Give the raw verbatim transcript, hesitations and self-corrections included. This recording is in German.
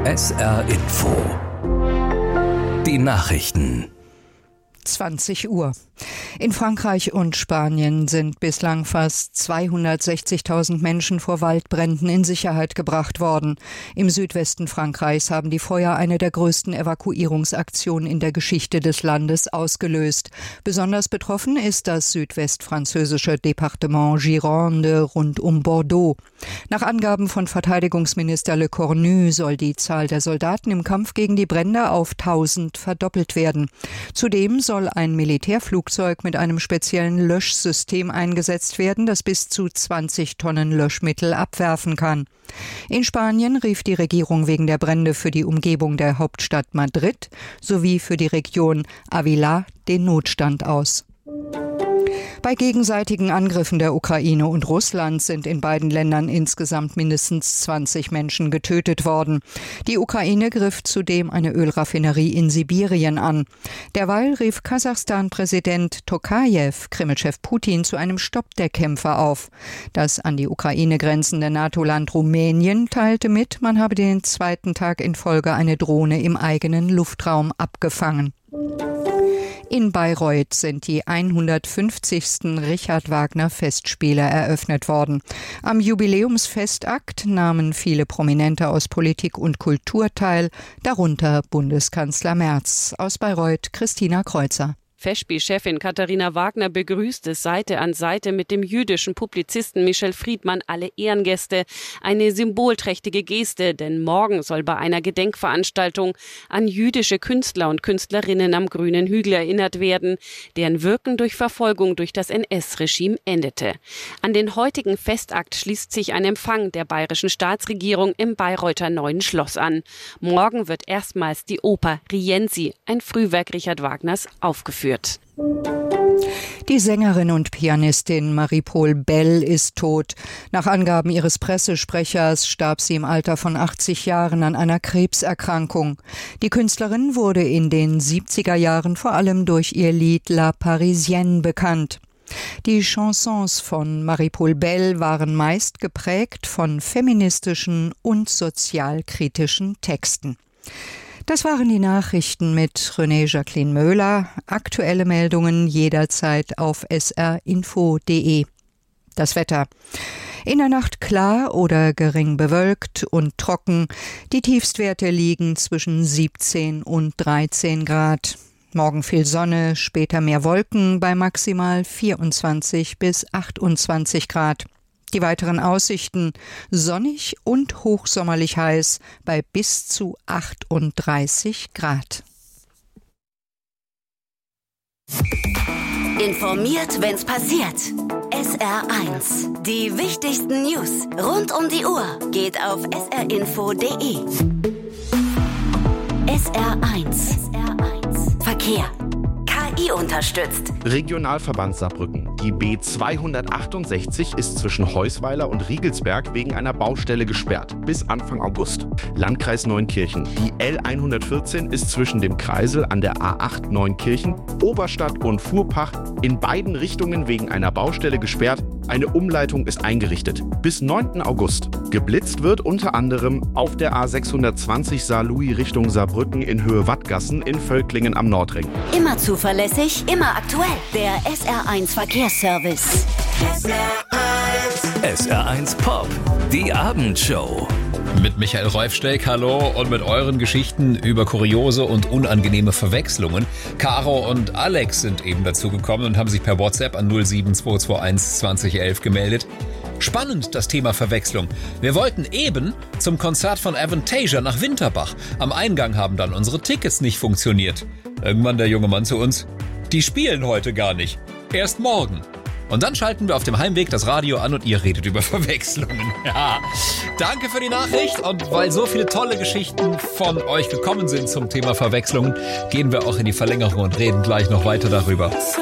S R Info. Die Nachrichten. zwanzig Uhr. In Frankreich und Spanien sind bislang fast zweihundertsechzigtausend Menschen vor Waldbränden in Sicherheit gebracht worden. Im Südwesten Frankreichs haben die Feuer eine der größten Evakuierungsaktionen in der Geschichte des Landes ausgelöst. Besonders betroffen ist das südwestfranzösische Departement Gironde rund um Bordeaux. Nach Angaben von Verteidigungsminister Le Cornu soll die Zahl der Soldaten im Kampf gegen die Brände auf tausend verdoppelt werden. Zudem soll ein Militärflugzeug mit einem speziellen Löschsystem eingesetzt werden, das bis zu zwanzig Tonnen Löschmittel abwerfen kann. In Spanien rief die Regierung wegen der Brände für die Umgebung der Hauptstadt Madrid sowie für die Region Ávila den Notstand aus. Bei gegenseitigen Angriffen der Ukraine und Russlands sind in beiden Ländern insgesamt mindestens zwanzig Menschen getötet worden. Die Ukraine griff zudem eine Ölraffinerie in Sibirien an. Derweil rief Kasachstan-Präsident Tokajew Kremlchef Putin zu einem Stopp der Kämpfe auf. Das an die Ukraine grenzende NATO-Land Rumänien teilte mit, man habe den zweiten Tag in Folge eine Drohne im eigenen Luftraum abgefangen. In Bayreuth sind die hundertfünfzigsten Richard Wagner Festspiele eröffnet worden. Am Jubiläumsfestakt nahmen viele Prominente aus Politik und Kultur teil, darunter Bundeskanzler Merz. Aus Bayreuth Christina Kreuzer. Festspielchefin Katharina Wagner begrüßte Seite an Seite mit dem jüdischen Publizisten Michel Friedmann alle Ehrengäste. Eine symbolträchtige Geste, denn morgen soll bei einer Gedenkveranstaltung an jüdische Künstler und Künstlerinnen am Grünen Hügel erinnert werden, deren Wirken durch Verfolgung durch das N S-Regime endete. An den heutigen Festakt schließt sich ein Empfang der bayerischen Staatsregierung im Bayreuther Neuen Schloss an. Morgen wird erstmals die Oper Rienzi, ein Frühwerk Richard Wagners, aufgeführt. Die Sängerin und Pianistin Marie-Paule Bell ist tot. Nach Angaben ihres Pressesprechers starb sie im Alter von achtzig Jahren an einer Krebserkrankung. Die Künstlerin wurde in den siebziger Jahren vor allem durch ihr Lied La Parisienne bekannt. Die Chansons von Marie-Paule Bell waren meist geprägt von feministischen und sozialkritischen Texten. Das waren die Nachrichten mit René Jacqueline Möhler. Aktuelle Meldungen jederzeit auf s r info punkt d e. Das Wetter. In der Nacht klar oder gering bewölkt und trocken. Die Tiefstwerte liegen zwischen siebzehn und dreizehn Grad. Morgen viel Sonne, später mehr Wolken bei maximal vierundzwanzig bis achtundzwanzig Grad. Die weiteren Aussichten: sonnig und hochsommerlich heiß bei bis zu achtunddreißig Grad. Informiert, wenn's passiert. S R eins. Die wichtigsten News rund um die Uhr geht auf s r info punkt d e. S R eins. Verkehr. K I unterstützt. Regionalverband Saarbrücken. Die B zweihundertachtundsechzig ist zwischen Heusweiler und Riegelsberg wegen einer Baustelle gesperrt. Bis Anfang August. Landkreis Neunkirchen. Die L hundertvierzehn ist zwischen dem Kreisel an der A acht Neunkirchen, Oberstadt und Fuhrpach in beiden Richtungen wegen einer Baustelle gesperrt. Eine Umleitung ist eingerichtet. Bis neunten August. Geblitzt wird unter anderem auf der A sechshundertzwanzig Saarlouis Richtung Saarbrücken in Höhe Wattgassen in Völklingen am Nordring. Immer zuverlässig, immer aktuell. Der S R eins Verkehrsservice. S R eins. S R eins Pop. Die Abendshow. Mit Michael Reufsteck, hallo, und mit euren Geschichten über kuriose und unangenehme Verwechslungen. Caro und Alex sind eben dazugekommen und haben sich per WhatsApp an null sieben zwei zwei eins zwanzig elf gemeldet. Spannend, das Thema Verwechslung. Wir wollten eben zum Konzert von Avantasia nach Winterbach. Am Eingang haben dann unsere Tickets nicht funktioniert. Irgendwann der junge Mann zu uns: die spielen heute gar nicht, erst morgen. Und dann schalten wir auf dem Heimweg das Radio an und ihr redet über Verwechslungen. Ja, danke für die Nachricht. Und weil so viele tolle Geschichten von euch gekommen sind zum Thema Verwechslungen, gehen wir auch in die Verlängerung und reden gleich noch weiter darüber.